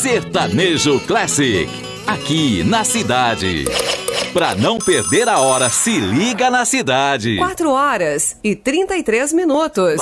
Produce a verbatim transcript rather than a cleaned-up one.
Sertanejo Classic, aqui na cidade. Pra não perder a hora, se liga na cidade. quatro horas e trinta e três minutos.